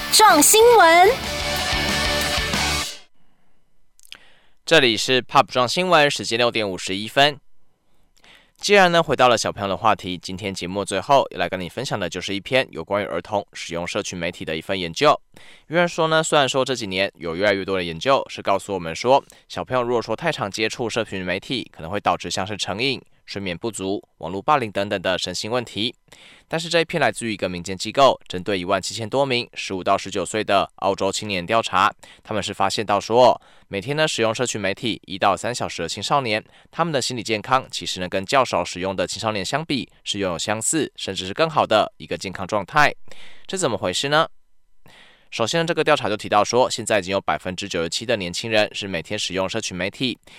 撞新闻， 这里是 Pop 撞新闻，时间6:51。既然呢回到了小朋友的话题，今天节目最后要来跟你分享的就是一篇有关于儿童使用社群媒体的一份研究。有人说呢，虽然说这几年有越来越多的研究是告诉我们说，小朋友如果说太常接触社群媒体，可能会导致像是成瘾、睡眠不足、网络霸凌等等的身心问题。但是这一篇来自于一个民间机构，针对17000多名15到19岁的澳洲青年调查，他们是发现到说，每天呢使用社群媒体1到3小时的青少年，他们的心理健康其实呢跟较少使用的青少年相比，是拥有相似甚至是更好的一个健康状态。这怎么回事呢？首先，这个调查就提到说，现在已经有97%的年轻人是每天使用社群媒体，